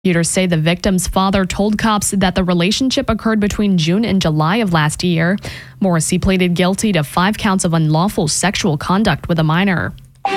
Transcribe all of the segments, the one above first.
Prosecutors say the victim's father told cops that the relationship occurred between June and July of last year. Morrissey pleaded guilty to 5 counts of unlawful sexual conduct with a minor.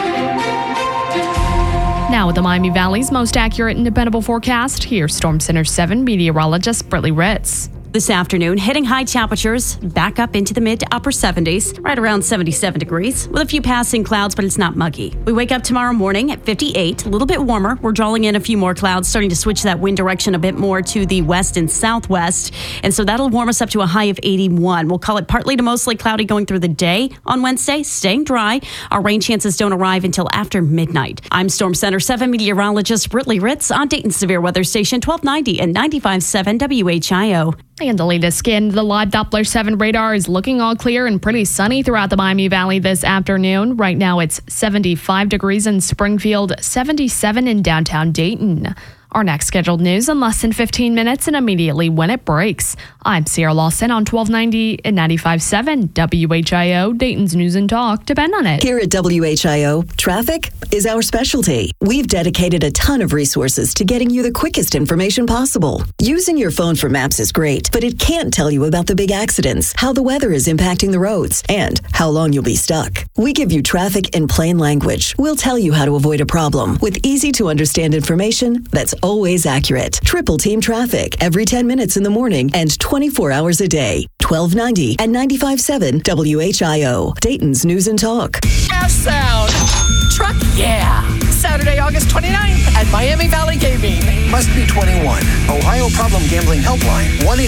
Now with the Miami Valley's most accurate and dependable forecast, here's Storm Center 7 meteorologist Brittany Ritz. This afternoon, hitting high temperatures back up into the mid to upper 70s, right around 77 degrees, with a few passing clouds, but it's not muggy. We wake up tomorrow morning at 58, a little bit warmer. We're drawing in a few more clouds, starting to switch that wind direction a bit more to the west and southwest. And so that'll warm us up to a high of 81. We'll call it partly to mostly cloudy going through the day on Wednesday, staying dry. Our rain chances don't arrive until after midnight. I'm Storm Center 7 meteorologist Brittany Ritz on Dayton's Severe Weather Station 1290 and 95.7 WHIO. And the latest scan, the live Doppler 7 radar is looking all clear and pretty sunny throughout the Miami Valley this afternoon. Right now it's 75 degrees in Springfield, 77 in downtown Dayton. Our next scheduled news in less than 15 minutes and immediately when it breaks. I'm Sierra Lawson on 1290 and 95.7 WHIO, Dayton's News and Talk. Depend on it. Here at WHIO, traffic is our specialty. We've dedicated a ton of resources to getting you the quickest information possible. Using your phone for maps is great, but it can't tell you about the big accidents, how the weather is impacting the roads, and how long you'll be stuck. We give you traffic in plain language. We'll tell you how to avoid a problem with easy-to-understand information that's always accurate. Triple Team Traffic every 10 minutes in the morning and 24 hours a day. 1290 and 95.7 WHIO, Dayton's News and Talk. Sound. Truck, yeah. Saturday, August 29th at Miami Valley Gaming. Must be 21. Ohio Problem Gambling Helpline,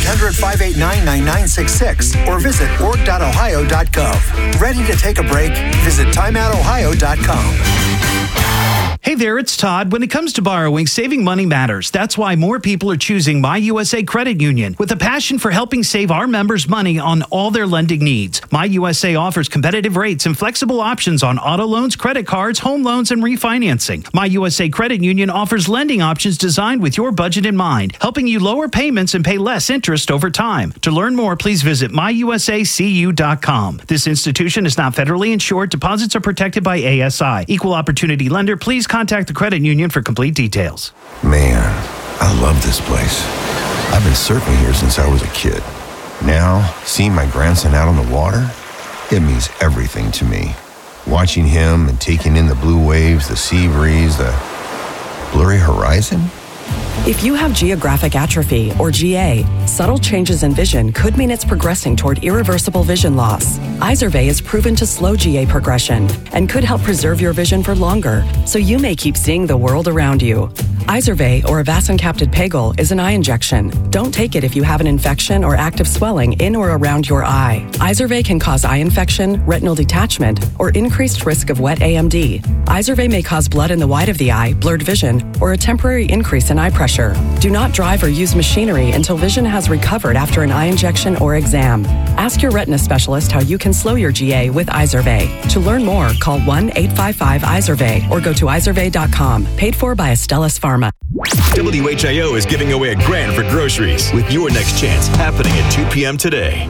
1-800-589-9966 or visit org.ohio.gov. Ready to take a break? Visit timeoutohio.com. Hey there, it's Todd. When it comes to borrowing, saving money matters. That's why more people are choosing My USA Credit Union with a passion for helping save our members money on all their lending needs. My USA offers competitive rates and flexible options on auto loans, credit cards, home loans, and refinancing. My USA Credit Union offers lending options designed with your budget in mind, helping you lower payments and pay less interest over time. To learn more, please visit myusacu.com. This institution is not federally insured. Deposits are protected by ASI. Equal opportunity lender. Please contact the credit union for complete details. Man, I love this place. I've been surfing here since I was a kid. Now, seeing my grandson out on the water, it means everything to me. Watching him and taking in the blue waves, the sea breeze, the blurry horizon. If you have geographic atrophy, or GA, subtle changes in vision could mean it's progressing toward irreversible vision loss. Izervay is proven to slow GA progression and could help preserve your vision for longer, so you may keep seeing the world around you. Izervay, or avacincaptad pegol, is an eye injection. Don't take it if you have an infection or active swelling in or around your eye. Izervay can cause eye infection, retinal detachment, or increased risk of wet AMD. Izervay may cause blood in the white of the eye, blurred vision, or a temporary increase in eye pressure. Do not drive or use machinery until vision has recovered after an eye injection or exam. Ask your retina specialist how you can slow your GA with Izervay. To learn more, call 1-855-IZERVAY or go to izervay.com. Paid for by Astellas Pharma. WHIO is giving away $1,000 for groceries with your next chance happening at 2 p.m. today.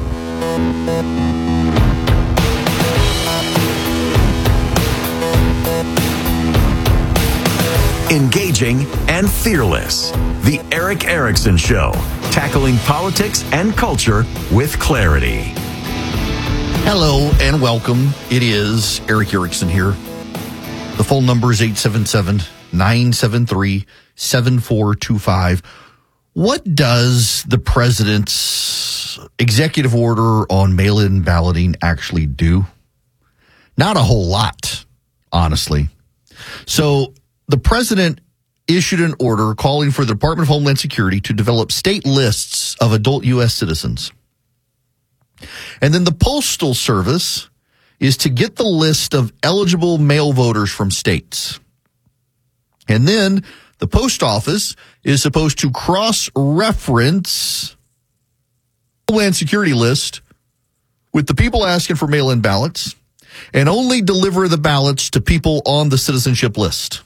Engaging and fearless. The Eric Erickson Show. Tackling politics and culture with clarity. Hello and welcome. It is Eric Erickson here. The phone number is 877-973-7425. What does the president's executive order on mail-in balloting actually do? Not a whole lot, honestly. So the president issued an order calling for the Department of Homeland Security to develop state lists of adult U.S. citizens. And then the Postal Service is to get the list of eligible mail voters from states. And then the post office is supposed to cross-reference the Homeland Security list with the people asking for mail-in ballots and only deliver the ballots to people on the citizenship list.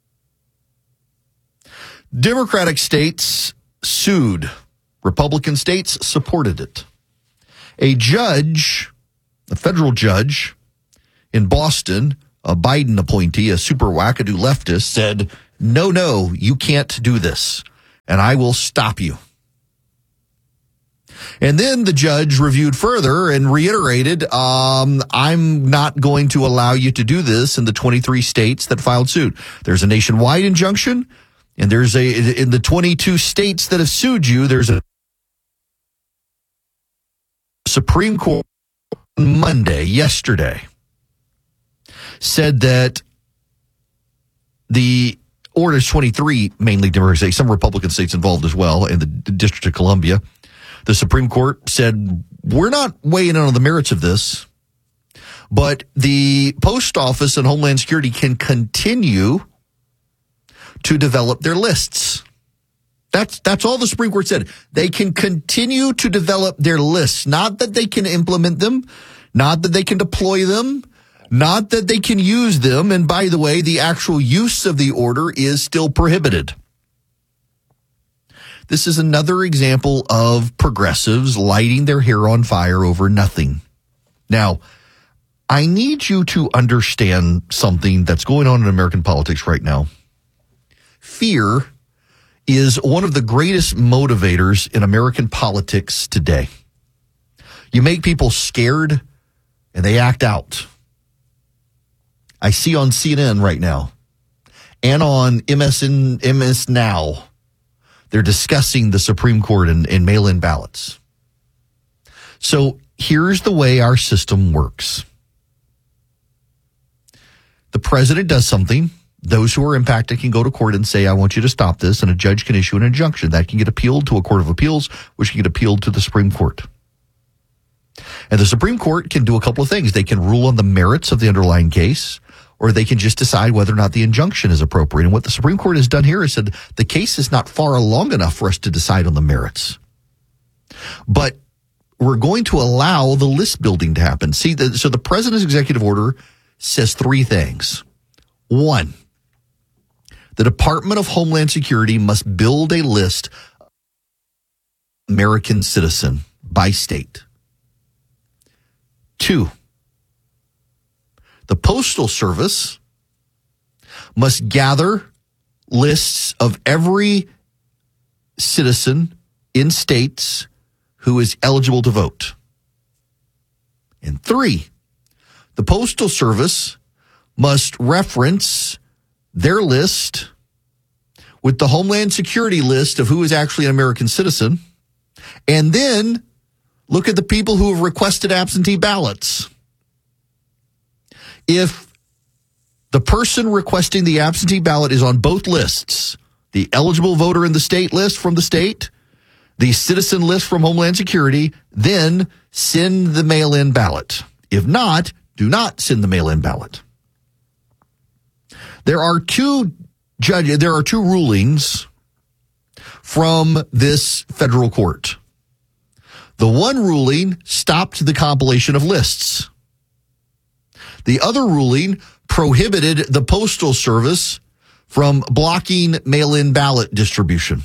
Democratic states sued. Republican states supported it. A federal judge in Boston, a Biden appointee, a super wackadoo leftist, said, no, you can't do this. and I will stop you. And then the judge reviewed further and reiterated, I'm not going to allow you to do this in the 23 states that filed suit. There's a nationwide injunction, and in the 22 states that have sued you, there's a Supreme Court Monday, yesterday, said that the orders 23, mainly Democratic states, some Republican states involved as well, and the District of Columbia, the Supreme Court said, we're not weighing in on the merits of this, but the Post Office and Homeland Security can continue to develop their lists. That's all the Supreme Court said. They can continue to develop their lists, not that they can implement them, not that they can deploy them, not that they can use them. And by the way, the actual use of the order is still prohibited. This is another example of progressives lighting their hair on fire over nothing. Now, I need you to understand something that's going on in American politics right now. Fear is one of the greatest motivators in American politics today. You make people scared and they act out. I see on CNN right now and on MS Now, they're discussing the Supreme Court and mail-in ballots. So here's the way our system works. The president does something. Those who are impacted can go to court and say, I want you to stop this, and a judge can issue an injunction. That can get appealed to a court of appeals, which can get appealed to the Supreme Court. And the Supreme Court can do a couple of things. They can rule on the merits of the underlying case, or they can just decide whether or not the injunction is appropriate. And what the Supreme Court has done here is said the case is not far along enough for us to decide on the merits. But we're going to allow the list building to happen. See, so the president's executive order says three things. One, the Department of Homeland Security must build a list of American citizen by state. Two, the Postal Service must gather lists of every citizen in states who is eligible to vote. And three, the Postal Service must reference their list with the Homeland Security list of who is actually an American citizen, and then look at the people who have requested absentee ballots. If the person requesting the absentee ballot is on both lists, the eligible voter in the state list from the state, the citizen list from Homeland Security, then send the mail-in ballot. If not, do not send the mail-in ballot. There are two rulings from this federal court. The one ruling stopped the compilation of lists. The other ruling prohibited the Postal Service from blocking mail-in ballot distribution.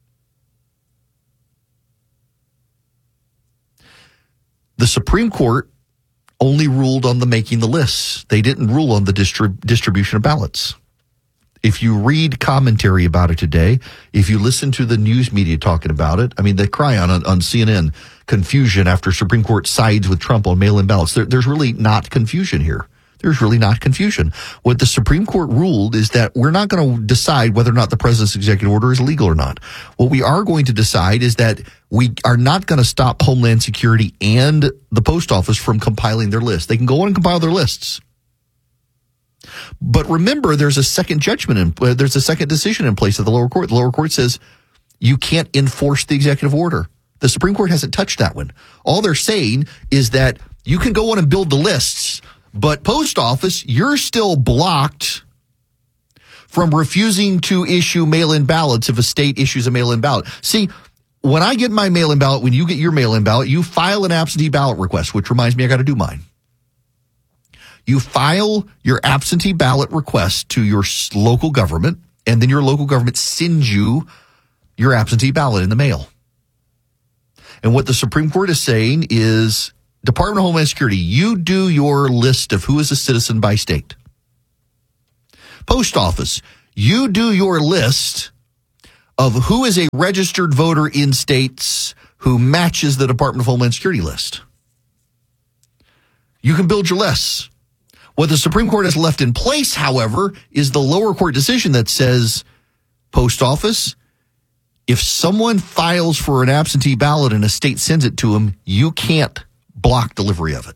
The Supreme Court only ruled on the making the lists. They didn't rule on the distribution of ballots. If you read commentary about it today, if you listen to the news media talking about it, I mean, they cry on CNN, confusion after Supreme Court sides with Trump on mail-in ballots. There's really not confusion here. There's really not confusion. What the Supreme Court ruled is that we're not going to decide whether or not the president's executive order is legal or not. What we are going to decide is that we are not going to stop Homeland Security and the Post Office from compiling their lists. They can go on and compile their lists. But remember, there's a second there's a second decision in place at the lower court. The lower court says you can't enforce the executive order. The Supreme Court hasn't touched that one. All they're saying is that you can go on and build the lists, but Post Office, you're still blocked from refusing to issue mail-in ballots if a state issues a mail-in ballot. See, when I get my mail-in ballot, when you get your mail-in ballot, you file an absentee ballot request, which reminds me I got to do mine. You file your absentee ballot request to your local government, and then your local government sends you your absentee ballot in the mail. And what the Supreme Court is saying is, Department of Homeland Security, you do your list of who is a citizen by state. Post Office, you do your list of who is a registered voter in states who matches the Department of Homeland Security list. You can build your lists. What the Supreme Court has left in place, however, is the lower court decision that says, post office, if someone files for an absentee ballot and a state sends it to them, you can't block delivery of it.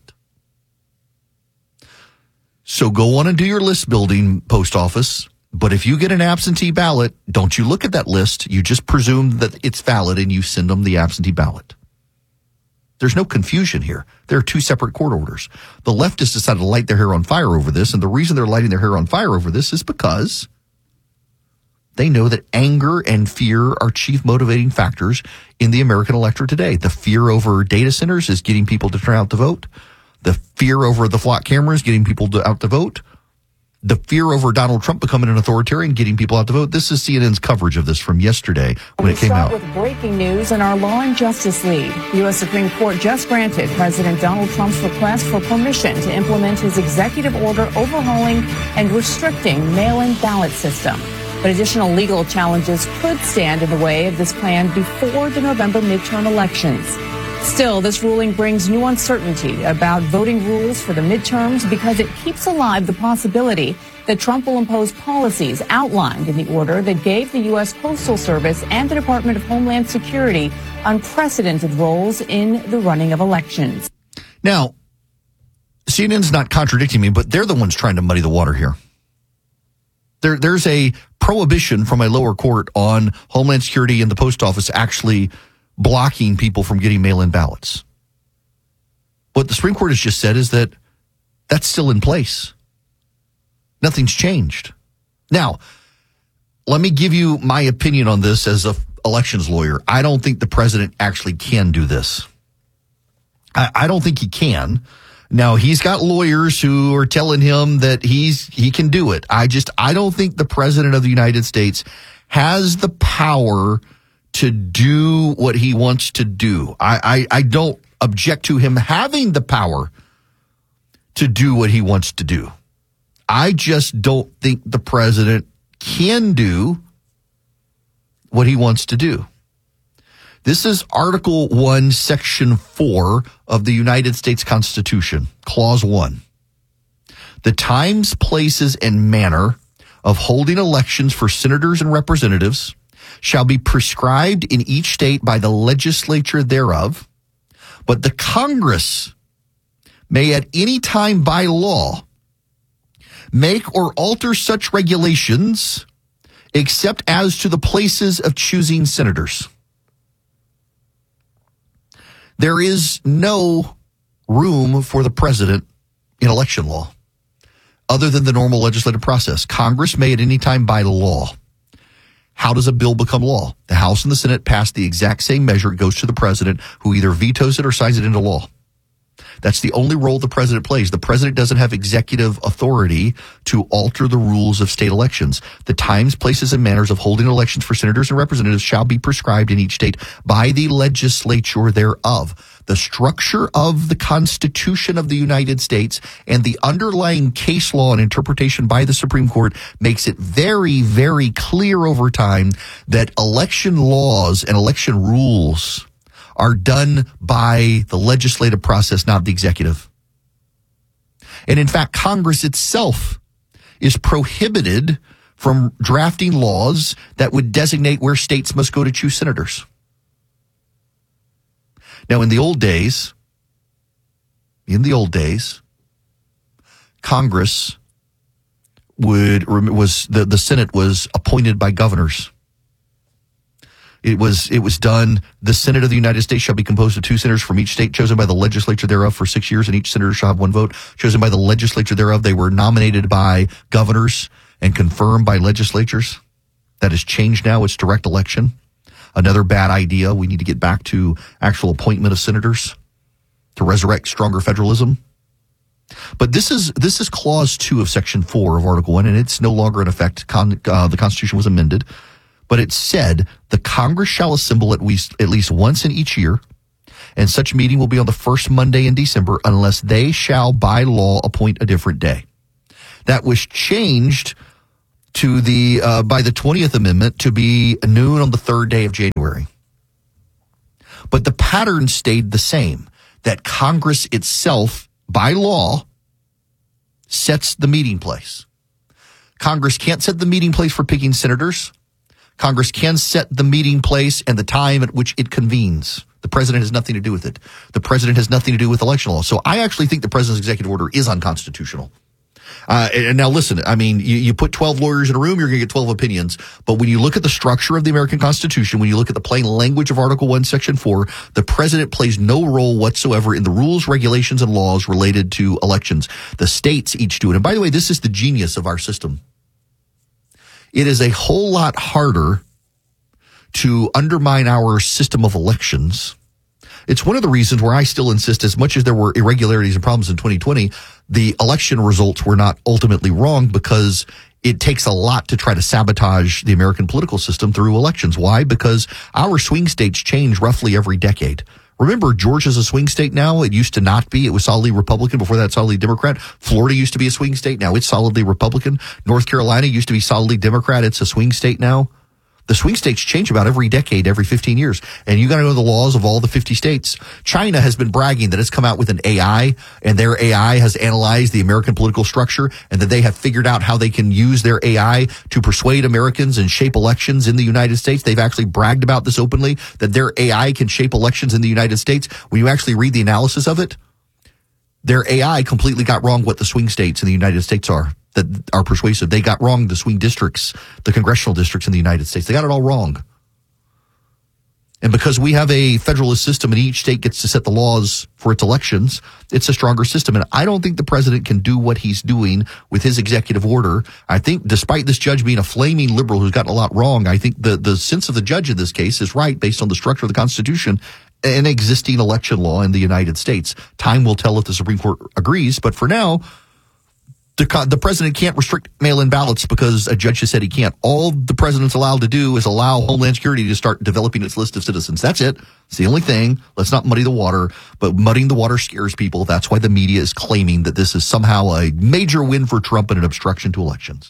So go on and do your list building, post office. But if you get an absentee ballot, don't you look at that list. You just presume that it's valid and you send them the absentee ballot. There's no confusion here. There are two separate court orders. The leftists decided to light their hair on fire over this, and the reason they're lighting their hair on fire over this is because they know that anger and fear are chief motivating factors in the American electorate today. The fear over data centers is getting people to turn out to vote. The fear over the flock cameras getting people out to vote. The fear over Donald Trump becoming an authoritarian, getting people out to vote. This is CNN's coverage of this from yesterday when it came out. We start with breaking news in our Law and Justice lead. The U.S. Supreme Court just granted President Donald Trump's request for permission to implement his executive order overhauling and restricting mail-in ballot system. But additional legal challenges could stand in the way of this plan before the November midterm elections. Still, this ruling brings new uncertainty about voting rules for the midterms because it keeps alive the possibility that Trump will impose policies outlined in the order that gave the U.S. Postal Service and the Department of Homeland Security unprecedented roles in the running of elections. Now, CNN's not contradicting me, but they're the ones trying to muddy the water here. There's a prohibition from a lower court on Homeland Security and the post office actually blocking people from getting mail-in ballots. What the Supreme Court has just said is that that's still in place. Nothing's changed. Now, let me give you my opinion on this as an elections lawyer. I don't think the president actually can do this. I don't think he can. Now, he's got lawyers who are telling him that he can do it. I don't think the president of the United States has the power to do what he wants to do. I don't object to him having the power to do what he wants to do. I just don't think the president can do what he wants to do. This is Article 1, Section 4 of the United States Constitution, Clause 1. The times, places, and manner of holding elections for senators and representatives shall be prescribed in each state by the legislature thereof, but the Congress may at any time by law make or alter such regulations except as to the places of choosing senators. There is no room for the president in election law other than the normal legislative process. Congress may at any time by law. How does a bill become law? The House and the Senate pass the exact same measure. It goes to the president, who either vetoes it or signs it into law. That's the only role the president plays. The president doesn't have executive authority to alter the rules of state elections. The times, places, and manners of holding elections for senators and representatives shall be prescribed in each state by the legislature thereof. The structure of the Constitution of the United States and the underlying case law and interpretation by the Supreme Court makes it very, very clear over time that election laws and election rules are done by the legislative process, not the executive. And in fact, Congress itself is prohibited from drafting laws that would designate where states must go to choose senators. Now, in the old days, Congress the Senate was appointed by governors. It was done. The Senate of the United States shall be composed of 2 senators from each state, chosen by the legislature thereof for 6 years, and each senator shall have 1 vote, chosen by the legislature thereof. They were nominated by governors and confirmed by legislatures. That has changed now. It's direct election. Another bad idea. We need to get back to actual appointment of senators to resurrect stronger federalism. But this is Clause 2 of Section 4 of Article 1, and it's no longer in effect. The Constitution was amended. But it said, the Congress shall assemble at least once in each year, and such meeting will be on the first Monday in December, unless they shall by law appoint a different day. That was changed to by the 20th Amendment to be noon on the third day of January. But the pattern stayed the same, that Congress itself, by law, sets the meeting place. Congress can't set the meeting place for picking senators. Congress can set the meeting place and the time at which it convenes. The president has nothing to do with it. The president has nothing to do with election law. So I actually think the president's executive order is unconstitutional. And now listen, I mean, you put 12 lawyers in a room, you're going to get 12 opinions. But when you look at the structure of the American Constitution, when you look at the plain language of Article 1, Section 4, the president plays no role whatsoever in the rules, regulations, and laws related to elections. The states each do it. And by the way, this is the genius of our system. It is a whole lot harder to undermine our system of elections. It's one of the reasons where I still insist, as much as there were irregularities and problems in 2020, the election results were not ultimately wrong, because it takes a lot to try to sabotage the American political system through elections. Why? Because our swing states change roughly every decade. Remember, Georgia's a swing state now. It used to not be. It was solidly Republican. Before that, solidly Democrat. Florida used to be a swing state. Now it's solidly Republican. North Carolina used to be solidly Democrat. It's a swing state now. The swing states change about every decade, every 15 years. And you got to know the laws of all the 50 states. China has been bragging that it's come out with an AI, and their AI has analyzed the American political structure, and that they have figured out how they can use their AI to persuade Americans and shape elections in the United States. They've actually bragged about this openly, that their AI can shape elections in the United States. When you actually read the analysis of it, their AI completely got wrong what the swing states in the United States are, that are persuasive. They got wrong the swing districts, the congressional districts in the United States. They got it all wrong. And because we have a federalist system and each state gets to set the laws for its elections, it's a stronger system. And I don't think the president can do what he's doing with his executive order. I think despite this judge being a flaming liberal who's gotten a lot wrong, I think the sense of the judge in this case is right based on the structure of the Constitution and existing election law in the United States. Time will tell if the Supreme Court agrees. But for now, the president can't restrict mail-in ballots because a judge has said he can't. All the president's allowed to do is allow Homeland Security to start developing its list of citizens. That's it. It's the only thing. Let's not muddy the water. But muddying the water scares people. That's why the media is claiming that this is somehow a major win for Trump and an obstruction to elections.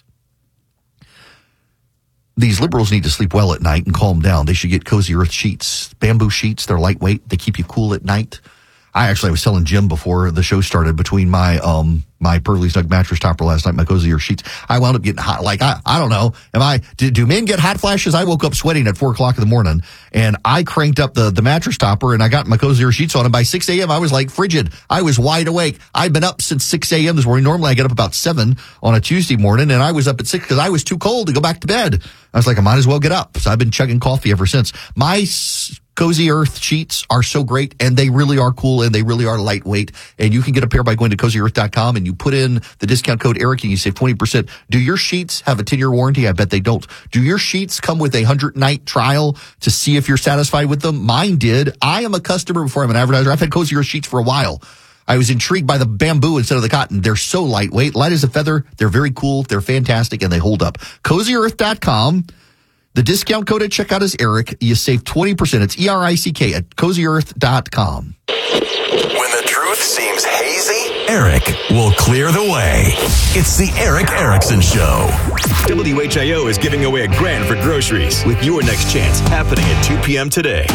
These liberals need to sleep well at night and calm down. They should get Cozy Earth sheets, bamboo sheets. They're lightweight. They keep you cool at night. I was telling Jim before the show started, between my my Perfectly Snug mattress topper last night, my Cozy Earth sheets, I wound up getting hot. Like, I don't know. Do men get hot flashes? I woke up sweating at 4:00 in the morning, and I cranked up the mattress topper, and I got my Cozy Earth sheets on, and by 6 a.m. I was like frigid. I was wide awake. I'd been up since 6 a.m. this morning. Normally I get up about 7 on a Tuesday morning, and I was up at 6 because I was too cold to go back to bed. I was like, I might as well get up. So I've been chugging coffee ever since. My Cozy Earth sheets are so great, and they really are cool, and they really are lightweight. And you can get a pair by going to CozyEarth.com, and you put in the discount code Eric, and you save 20%. Do your sheets have a 10-year warranty? I bet they don't. Do your sheets come with a 100-night trial to see if you're satisfied with them? Mine did. I am a customer before I'm an advertiser. I've had Cozy Earth sheets for a while. I was intrigued by the bamboo instead of the cotton. They're so lightweight, light as a feather. They're very cool. They're fantastic, and they hold up. CozyEarth.com. The discount code at checkout is Eric. You save 20%. It's ERICK at CozyEarth.com. When the truth seems hazy, Eric will clear the way. It's the Eric Erickson Show. WHIO is giving away $1,000 for groceries with your next chance happening at 2 p.m. today.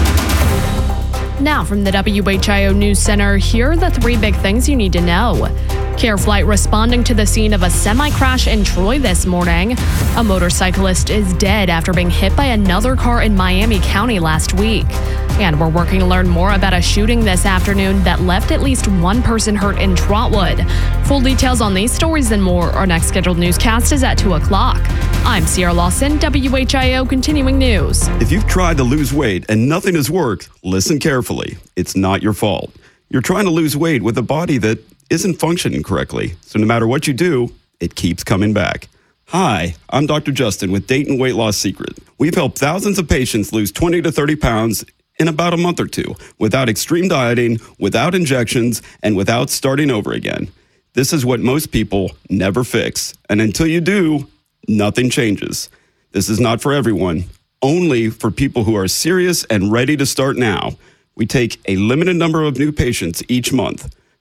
Now from the WHIO News Center, here are the 3 big things you need to know. CareFlight responding to the scene of a semi-crash in Troy this morning. A motorcyclist is dead after being hit by another car in Miami County last week. And we're working to learn more about a shooting this afternoon that left at least one person hurt in Trotwood. Full details on these stories and more. Our next scheduled newscast is at 2 o'clock. I'm Sierra Lawson, WHIO Continuing News. If you've tried to lose weight and nothing has worked, listen carefully. It's not your fault. You're trying to lose weight with a body that isn't functioning correctly. So no matter what you do, it keeps coming back. Hi, I'm Dr. Justin with Dayton Weight Loss Secret. We've helped thousands of patients lose 20 to 30 pounds in about a month or two without extreme dieting, without injections, and without starting over again. This is what most people never fix. And until you do, nothing changes. This is not for everyone, only for people who are serious and ready to start now. We take a limited number of new patients each month.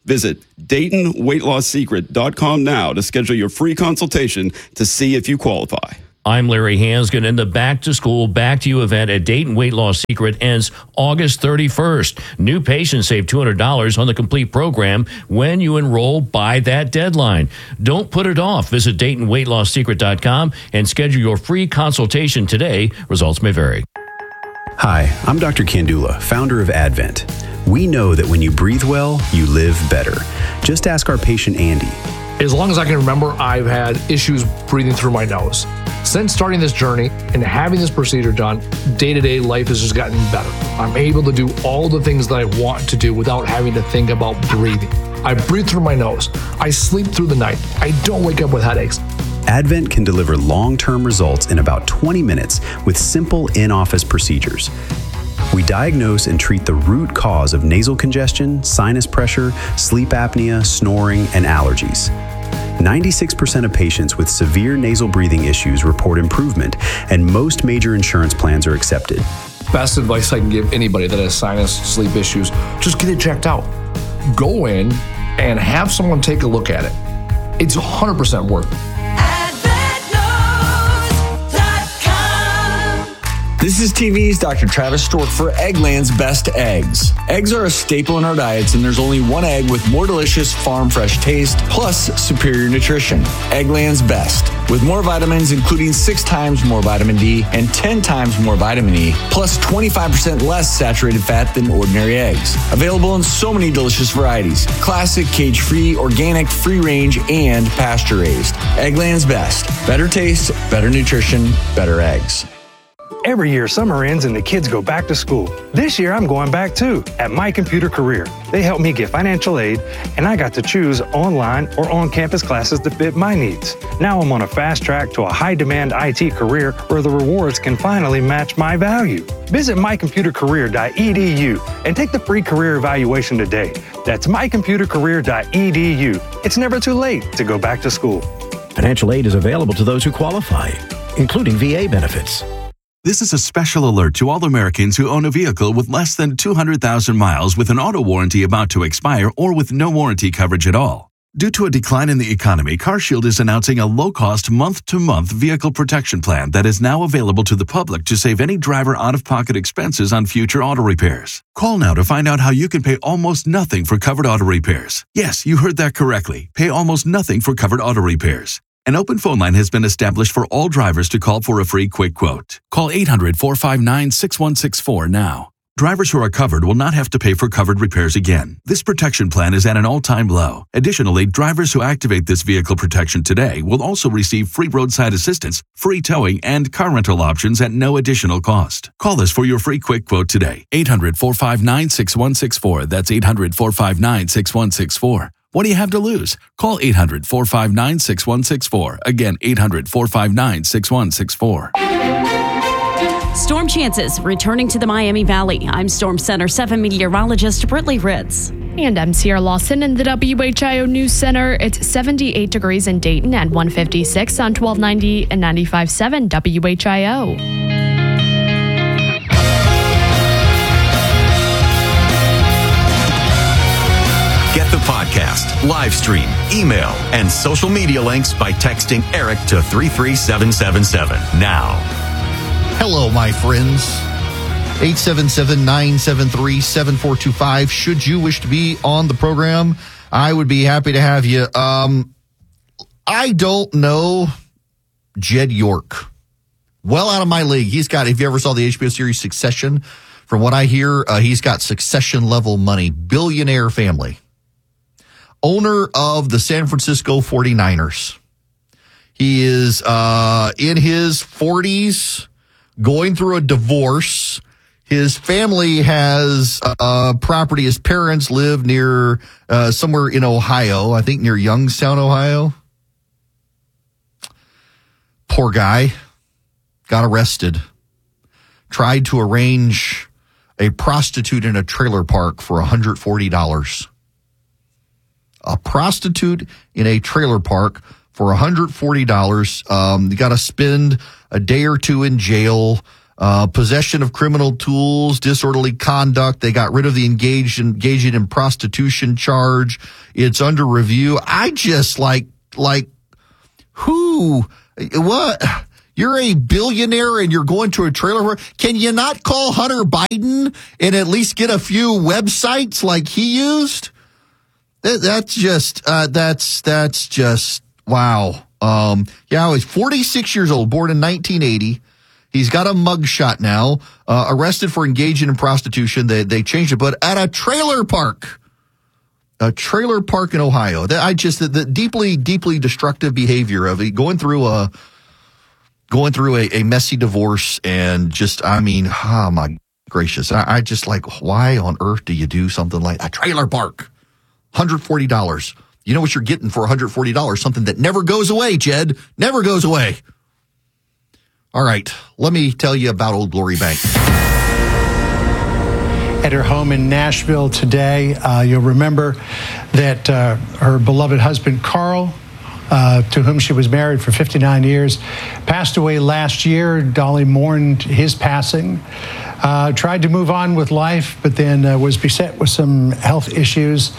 Visit DaytonWeightLossSecret.com now to schedule your free consultation to see if you qualify. I'm Larry Hansgen, and the Back to School, Back to You event at Dayton Weight Loss Secret ends August 31st. New patients save $200 on the complete program when you enroll by that deadline. Don't put it off. Visit DaytonWeightLossSecret.com and schedule your free consultation today. Results may vary. Hi, I'm Dr. Kandula, founder of Advent. We know that when you breathe well, you live better. Just ask our patient Andy. As long as I can remember, I've had issues breathing through my nose. Since starting this journey and having this procedure done, day-to-day life has just gotten better. I'm able to do all the things that I want to do without having to think about breathing. I breathe through my nose. I sleep through the night. I don't wake up with headaches. Advent can deliver long-term results in about 20 minutes with simple in-office procedures. We diagnose and treat the root cause of nasal congestion, sinus pressure, sleep apnea, snoring, and allergies. 96% of patients with severe nasal breathing issues report improvement, and most major insurance plans are accepted. Best advice I can give anybody that has sinus, sleep issues, just get it checked out. Go in and have someone take a look at it. It's 100% worth it. This is TV's Dr. Travis Stork for Eggland's Best Eggs. Eggs are a staple in our diets, and there's only one egg with more delicious farm fresh taste plus superior nutrition. Eggland's Best, with more vitamins, including 6 times more vitamin D and 10 times more vitamin E, plus 25% less saturated fat than ordinary eggs. Available in so many delicious varieties: classic, cage-free, organic, free-range, and pasture-raised. Eggland's Best. Better taste, better nutrition, better eggs. Every year, summer ends and the kids go back to school. This year, I'm going back too, at My Computer Career. They helped me get financial aid, and I got to choose online or on-campus classes that fit my needs. Now I'm on a fast track to a high-demand IT career where the rewards can finally match my value. Visit mycomputercareer.edu and take the free career evaluation today. That's mycomputercareer.edu. It's never too late to go back to school. Financial aid is available to those who qualify, including VA benefits. This is a special alert to all Americans who own a vehicle with less than 200,000 miles with an auto warranty about to expire or with no warranty coverage at all. Due to a decline in the economy, CarShield is announcing a low-cost month-to-month vehicle protection plan that is now available to the public to save any driver out-of-pocket expenses on future auto repairs. Call now to find out how you can pay almost nothing for covered auto repairs. Yes, you heard that correctly. Pay almost nothing for covered auto repairs. An open phone line has been established for all drivers to call for a free quick quote. Call 800-459-6164 now. Drivers who are covered will not have to pay for covered repairs again. This protection plan is at an all-time low. Additionally, drivers who activate this vehicle protection today will also receive free roadside assistance, free towing, and car rental options at no additional cost. Call us for your free quick quote today. 800-459-6164. That's 800-459-6164. What do you have to lose? Call 800-459-6164. Again, 800-459-6164. Storm chances returning to the Miami Valley. I'm Storm Center 7 meteorologist Britley Ritz. And I'm Sierra Lawson in the WHIO News Center. It's 78 degrees in Dayton at 156 on 1290 and 95.7 WHIO. Get the podcast, live stream, email, and social media links by texting Eric to 33777 now. Hello, my friends. 877-973-7425. Should you wish to be on the program, I would be happy to have you. I don't know Jed York. Well out of my league. He's got, if you ever saw the HBO series Succession, from what I hear, he's got Succession-level money. Billionaire family. Owner of the San Francisco 49ers. He is in his 40s, going through a divorce. His family has property. His parents live near somewhere in Ohio, I think near Youngstown, Ohio. Poor guy. Got arrested. Tried to arrange a prostitute in a trailer park for $140. A prostitute in a trailer park for $140. You got to spend a day or two in jail. Possession of criminal tools, disorderly conduct. They got rid of the engaging in prostitution charge. It's under review. I just like who, what? You're a billionaire and you're going to a trailer park. Can you not call Hunter Biden and at least get a few websites like he used? That's just wow. He's 46 years old, born in 1980. He's got a mugshot now, arrested for engaging in prostitution. They changed it, but at a trailer park in Ohio. The deeply, deeply destructive behavior of it, going through a messy divorce and just, oh my gracious. I just like, why on earth do you do something like a trailer park? $140. You know what you're getting for $140? Something that never goes away, Jed. Never goes away. All right, let me tell you about Old Glory Bank. At her home in Nashville today, you'll remember that her beloved husband, Carl, to whom she was married for 59 years, passed away last year. Dolly mourned his passing, tried to move on with life, but then was beset with some health issues.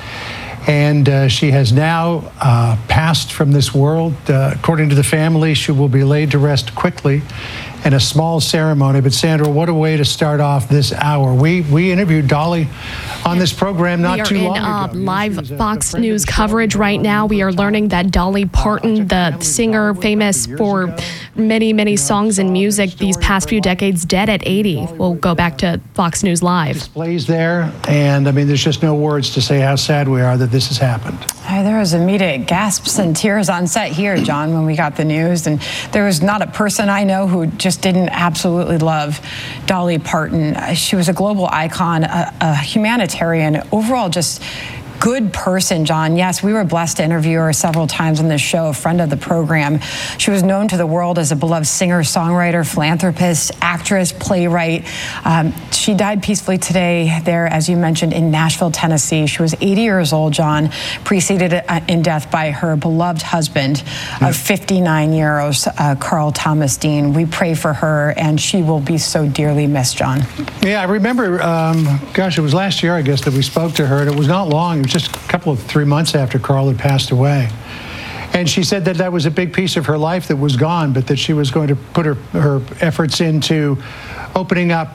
And she has now passed from this world. According to the family, she will be laid to rest quickly in a small ceremony. But Sandra, what a way to start off this hour. We interviewed Dolly on this program not too long ago. We are in live Fox News coverage right now. We are learning that Dolly Parton, the singer famous for many, many songs and music these past few decades, dead at 80. We'll go back to Fox News Live. Displays there, and there's just no words to say how sad we are that this has happened. There was immediate gasps and tears on set here, John, when we got the news. And there was not a person I know who just didn't absolutely love Dolly Parton. She was a global icon, a humanitarian, overall just good person, John. Yes, we were blessed to interview her several times on this show, a friend of the program. She was known to the world as a beloved singer, songwriter, philanthropist, actress, playwright. She died peacefully today there, as you mentioned, in Nashville, Tennessee. She was 80 years old, John, preceded in death by her beloved husband of 59 years, Carl Thomas Dean. We pray for her, and she will be so dearly missed, John. Yeah, I remember, it was last year, I guess, that we spoke to her, and it was not long. It was just a couple of 3 months after Carl had passed away. And she said that was a big piece of her life that was gone, but that she was going to put her efforts into opening up,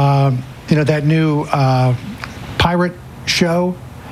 that new pirate show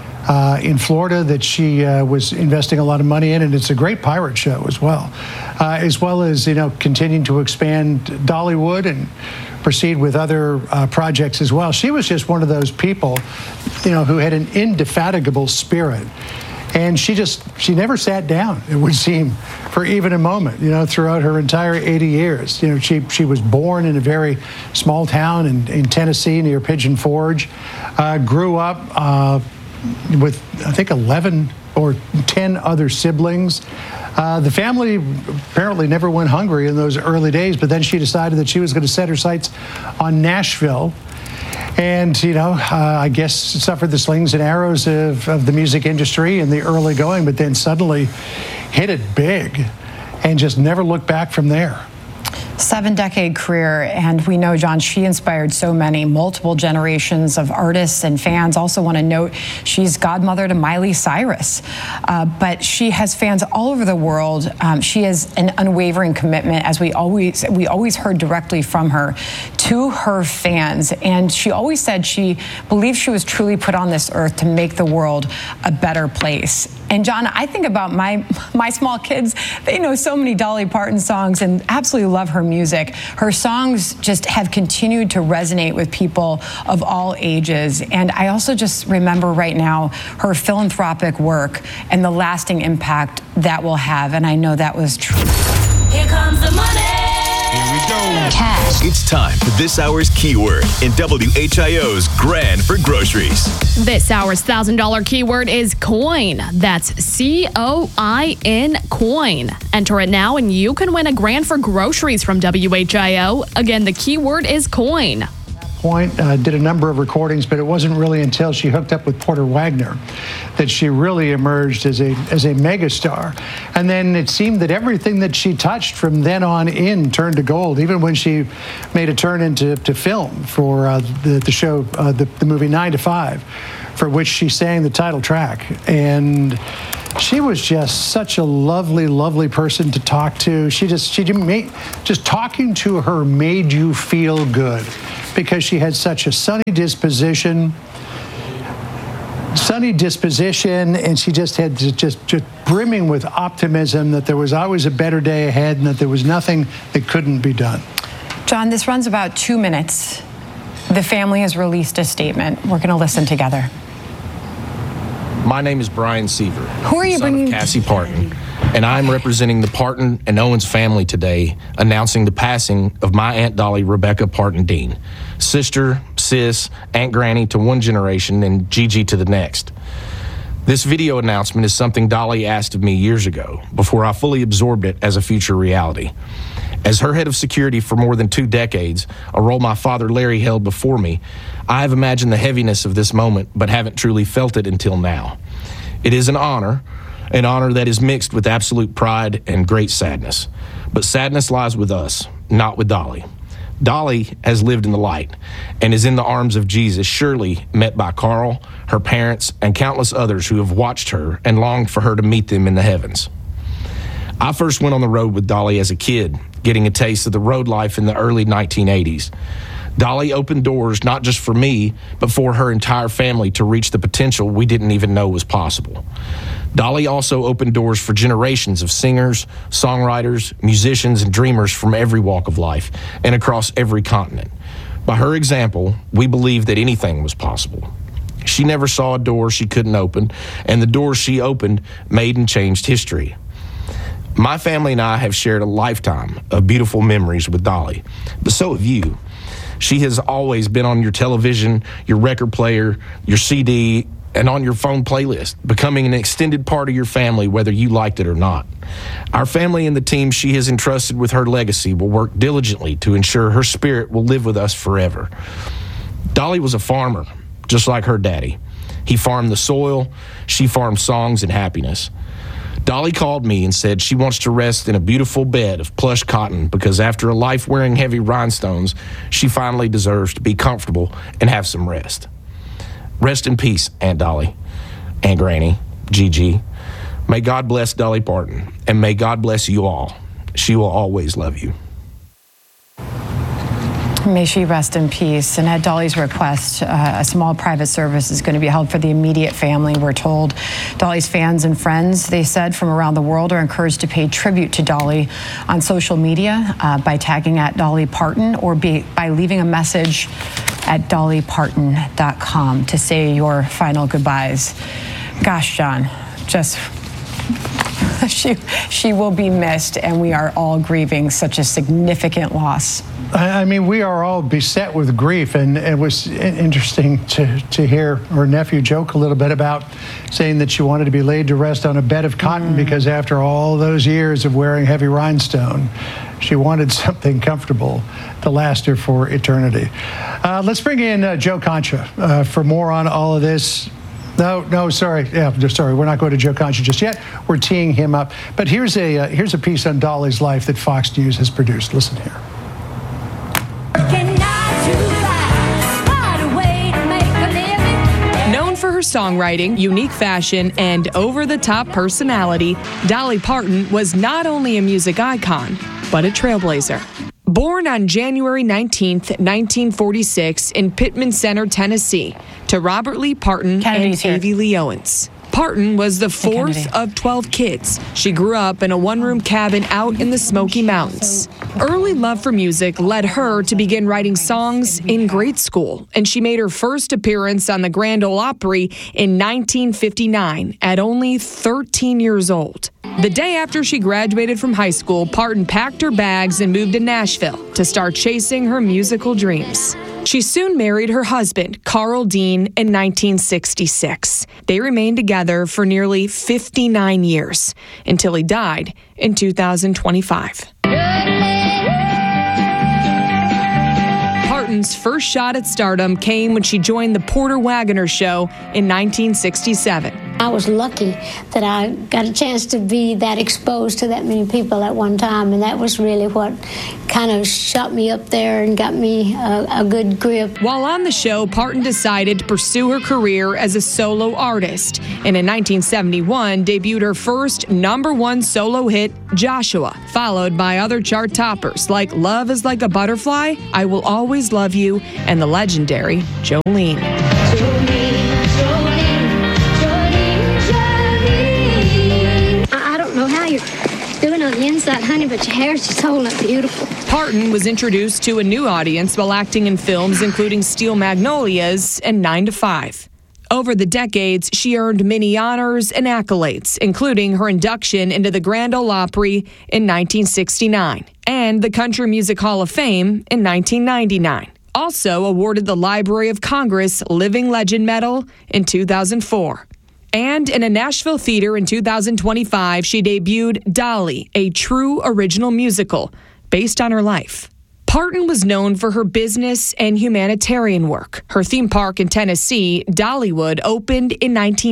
in Florida that she was investing a lot of money in. And it's a great pirate show as well as continuing to expand Dollywood and proceed with other projects as well. She was just one of those people, who had an indefatigable spirit. And she never sat down, it would seem, for even a moment, throughout her entire 80 years. She was born in a very small town in Tennessee near Pigeon Forge, grew up with, I think, 11 or 10 other siblings. The family apparently never went hungry in those early days, but then she decided that she was going to set her sights on Nashville. And, I guess suffered the slings and arrows of the music industry in the early going, but then suddenly hit it big and just never looked back from there. 7-decade career, and we know, John, she inspired so many, multiple generations of artists and fans. Also want to note she's godmother to Miley Cyrus, but she has fans all over the world. She has an unwavering commitment, as we always heard directly from her, to her fans. And she always said she believed she was truly put on this earth to make the world a better place. And John, I think about my small kids. They know so many Dolly Parton songs and absolutely love her music. Her songs just have continued to resonate with people of all ages. And I also just remember right now her philanthropic work and the lasting impact that will have. And I know that was true. Here comes the money. Here we go. Cash. It's time for this hour's keyword in WHIO's Grand for Groceries. This hour's $1,000 keyword is coin. That's COIN, coin. Enter it now and you can win a grand for groceries from WHIO. Again, the keyword is coin. point, did a number of recordings, but it wasn't really until she hooked up with Porter Wagner that she really emerged as a megastar. And then it seemed that everything that she touched from then on in turned to gold, even when she made a turn into film for the show, the movie 9 to 5, for which she sang the title track. And she was just such a lovely, lovely person to talk to. Just talking to her made you feel good because she had such a sunny disposition, and she just had just brimming with optimism that there was always a better day ahead and that there was nothing that couldn't be done. John, this runs about 2 minutes. The family has released a statement. We're going to listen together. My name is Brian Seaver. Who are you bringing? Cassie Parton, and I'm representing the Parton and Owens family today, announcing the passing of my Aunt Dolly Rebecca Parton Dean, sister, sis, Aunt Granny to one generation, and Gigi to the next. This video announcement is something Dolly asked of me years ago, before I fully absorbed it as a future reality. As her head of security for more than 2 decades, a role my father Larry held before me, I have imagined the heaviness of this moment, but haven't truly felt it until now. It is an honor that is mixed with absolute pride and great sadness. But sadness lies with us, not with Dolly. Dolly has lived in the light and is in the arms of Jesus, surely met by Carl, her parents, and countless others who have watched her and longed for her to meet them in the heavens. I first went on the road with Dolly as a kid, getting a taste of the road life in the early 1980s. Dolly opened doors not just for me, but for her entire family to reach the potential we didn't even know was possible. Dolly also opened doors for generations of singers, songwriters, musicians, and dreamers from every walk of life and across every continent. By her example, we believed that anything was possible. She never saw a door she couldn't open, and the doors she opened made and changed history. My family and I have shared a lifetime of beautiful memories with Dolly, but so have you. She has always been on your television, your record player, your CD, and on your phone playlist, becoming an extended part of your family, whether you liked it or not. Our family and the team she has entrusted with her legacy will work diligently to ensure her spirit will live with us forever. Dolly was a farmer, just like her daddy. He farmed the soil, she farmed songs and happiness. Dolly called me and said she wants to rest in a beautiful bed of plush cotton because after a life wearing heavy rhinestones, she finally deserves to be comfortable and have some rest. Rest in peace, Aunt Dolly, Aunt Granny, Gigi. May God bless Dolly Parton, and may God bless you all. She will always love you. May she rest in peace. And at Dolly's request, a small private service is going to be held for the immediate family, we're told. Dolly's fans and friends, they said, from around the world are encouraged to pay tribute to Dolly on social media by tagging at Dolly Parton or by leaving a message at dollyparton.com to say your final goodbyes. Gosh, John, just... She will be missed, and we are all grieving such a significant loss. I mean, we are all beset with grief, and it was interesting to hear her nephew joke a little bit about saying that she wanted to be laid to rest on a bed of cotton because after all those years of wearing heavy rhinestone, she wanted something comfortable to last her for eternity. Let's bring in Joe Concha for more on all of this. No, sorry. Yeah, sorry. We're not going to Joe Concha just yet. We're teeing him up. But here's a piece on Dolly's life that Fox News has produced. Listen here. Known for her songwriting, unique fashion, and over-the-top personality, Dolly Parton was not only a music icon, but a trailblazer. Born on January 19th, 1946 in Pittman Center, Tennessee, to Robert Lee Parton and Avie Lee Owens. Parton was the fourth of 12 kids. She grew up in a one-room cabin out in the Smoky Mountains. Early love for music led her to begin writing songs in grade school, and she made her first appearance on the Grand Ole Opry in 1959 at only 13 years old. The day after she graduated from high school, Parton packed her bags and moved to Nashville to start chasing her musical dreams. She soon married her husband, Carl Dean, in 1966. They remained together for nearly 59 years until he died in 2025. Parton Parton's first shot at stardom came when she joined the Porter Wagoner Show in 1967. I was lucky that I got a chance to be that exposed to that many people at one time, and that was really what kind of shot me up there and got me a good grip. While on the show, Parton decided to pursue her career as a solo artist, and in 1971 debuted her first #1 solo hit, Joshua, followed by other chart toppers like Love is Like a Butterfly, I Will Always Love You, and the legendary Jolene. Doing on the inside, honey, but your hair's just holding up beautiful. Parton was introduced to a new audience while acting in films including Steel Magnolias and 9 to 5. Over the decades, she earned many honors and accolades, including her induction into the Grand Ole Opry in 1969 and the Country Music Hall of Fame in 1999. Also awarded the Library of Congress Living Legend Medal in 2004. And in a Nashville theater in 2025, she debuted Dolly, a true original musical based on her life. Parton was known for her business and humanitarian work. Her theme park in Tennessee, Dollywood, opened in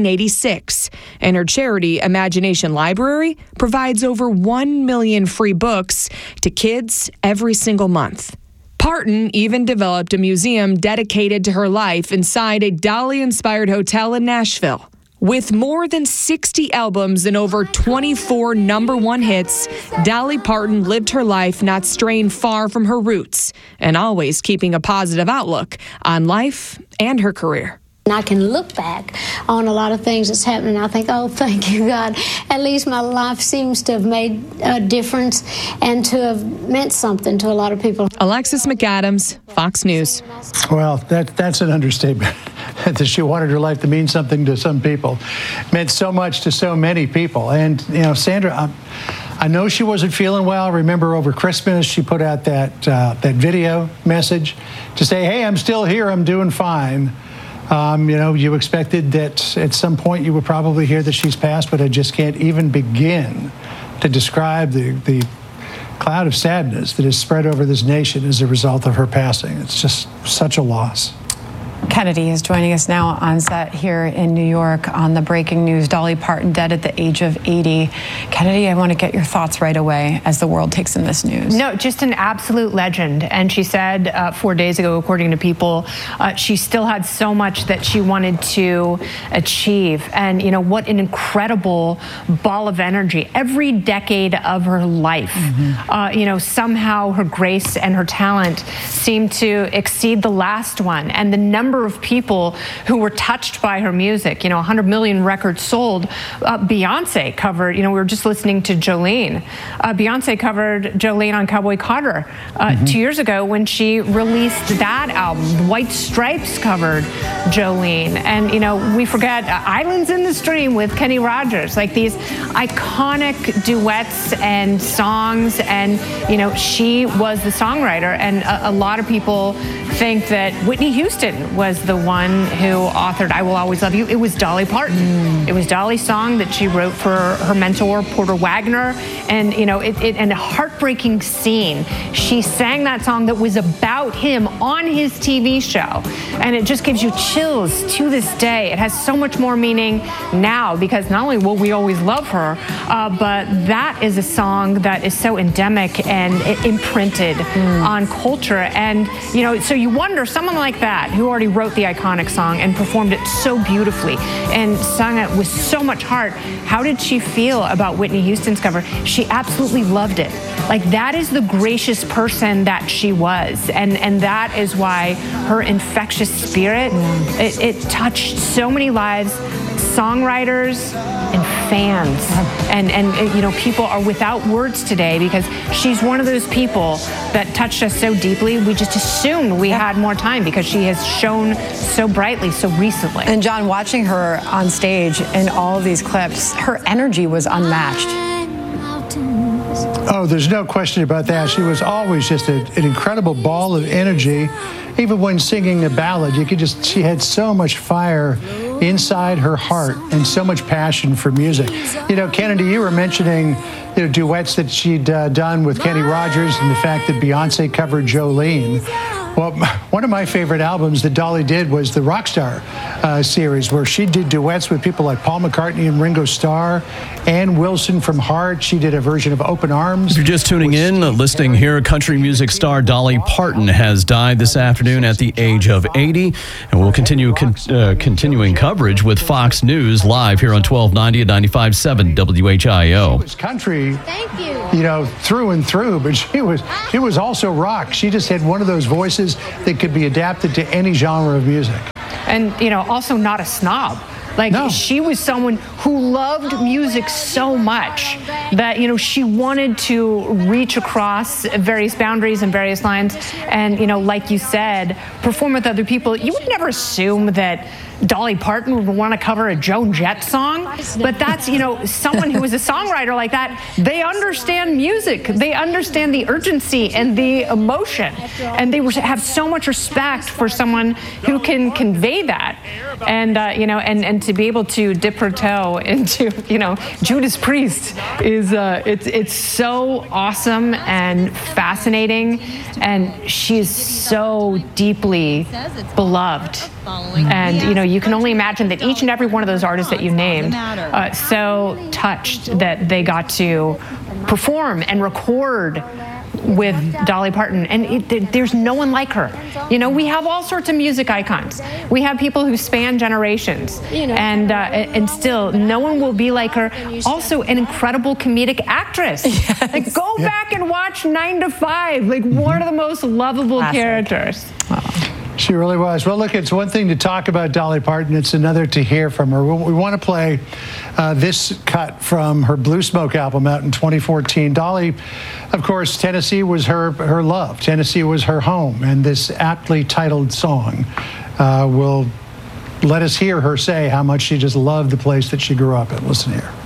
1986, and her charity, Imagination Library, provides over 1 million free books to kids every single month. Parton even developed a museum dedicated to her life inside a Dolly-inspired hotel in Nashville. With more than 60 albums and over 24 #1 hits, Dolly Parton lived her life not straying far from her roots and always keeping a positive outlook on life and her career. And I can look back on a lot of things that's happening. I think, oh, thank you, God. At least my life seems to have made a difference and to have meant something to a lot of people. Alexis McAdams, Fox News. Well, that's an understatement. That she wanted her life to mean something to some people. Meant so much to so many people. And, you know, Sandra, I know she wasn't feeling well. Remember over Christmas, she put out that video message to say, hey, I'm still here. I'm doing fine. You know, you expected that at some point you would probably hear that she's passed, but I just can't even begin to describe the cloud of sadness that has spread over this nation as a result of her passing. It's just such a loss. Kennedy is joining us now on set here in New York on the breaking news. Dolly Parton dead at the age of 80. Kennedy, I want to get your thoughts right away as the world takes in this news. No, just an absolute legend. And she said 4 days ago, according to People, she still had so much that she wanted to achieve. And, you know, what an incredible ball of energy. Every decade of her life, you know, somehow her grace and her talent seemed to exceed the last one. And the number of people who were touched by her music, you know, 100 million records sold. Beyonce covered, you know, we were just listening to Jolene. Beyonce covered Jolene on Cowboy Carter 2 years ago when she released that album. White Stripes covered Jolene. And, you know, we forget Islands in the Stream with Kenny Rogers, like these iconic duets and songs. And, you know, she was the songwriter. And a lot of people think that Whitney Houston was the one who authored I Will Always Love You. It was Dolly Parton. It was Dolly's song that she wrote for her mentor, Porter Wagoner. And, you know, and a heartbreaking scene. She sang that song that was about him on his TV show. And it just gives you chills to this day. It has so much more meaning now because not only will we always love her, but that is a song that is so endemic and imprinted on culture. And, you know, so you wonder, someone like that who already wrote the iconic song and performed it so beautifully and sung it with so much heart, how did she feel about Whitney Houston's cover? She absolutely loved it. Like, that is the gracious person that she was. And that is why her infectious spirit, it touched so many lives, songwriters and fans. And you know, people are without words today because she's one of those people that touched us so deeply. We just assumed we had more time because she has shown so brightly so recently. And John, watching her on stage in all of these clips, her energy was unmatched. Oh, there's no question about that. She was always just an incredible ball of energy. Even when singing the ballad, she had so much fire inside her heart and so much passion for music. You know, Kennedy, you were mentioning, you know, duets that she'd done with Kenny Rogers and the fact that Beyonce covered Jolene. Well, one of my favorite albums that Dolly did was the Rockstar series, where she did duets with people like Paul McCartney and Ringo Starr, Ann Wilson from Heart. She did a version of Open Arms. If you're just tuning in, listening here, country music star Dolly Parton has died this afternoon at the age of 80, and we'll continue continuing coverage with Fox News live here on 1290 at 95.7 WHIO. She was country, through and through, but she was also rock. She just had one of those voices that could be adapted to any genre of music. And, also not a snob. She was someone who loved music so much that, she wanted to reach across various boundaries and various lines. And, like you said, perform with other people. You would never assume that Dolly Parton would want to cover a Joan Jett song, but that's, someone who is a songwriter like that. They understand music. They understand the urgency and the emotion, and they have so much respect for someone who can convey that. And, and to be able to dip her toe into, Judas Priest is, it's so awesome and fascinating, and she's so deeply beloved. And, you can only imagine that each and every one of those artists that you named, so touched that they got to perform and record with Dolly Parton. And there's no one like her. We have all sorts of music icons. We have people who span generations. And still, no one will be like her. Also, an incredible comedic actress. Yes. Go back and watch 9 to 5. One of the most lovable characters. Wow. She really was. Well, look, it's one thing to talk about Dolly Parton. It's another to hear from her. We want to play this cut from her Blue Smoke album out in 2014. Dolly, of course, Tennessee was her love. Tennessee was her home. And this aptly titled song will let us hear her say how much she just loved the place that she grew up in. Listen here.